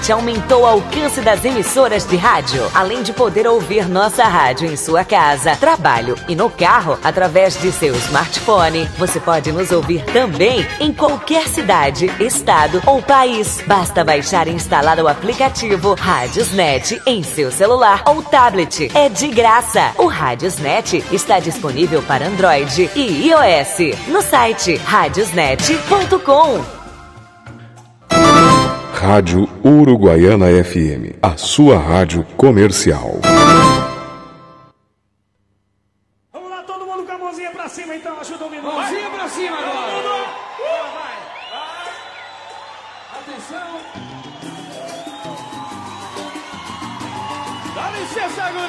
HitsNet aumentou o alcance das emissoras de rádio. Além de poder ouvir nossa rádio em sua casa, trabalho e no carro, através de seu smartphone, você pode nos ouvir também em qualquer cidade, estado ou país. Basta baixar e instalar o aplicativo HitsNet em seu celular ou tablet. É de graça. O HitsNet está disponível para Android e iOS no site hitsnet.com. Rádio Uruguaiana FM, a sua rádio comercial. Vamos lá, todo mundo com a mãozinha pra cima, então, ajuda o menino. Mãozinha pra cima agora. Vai. Atenção. Dá licença,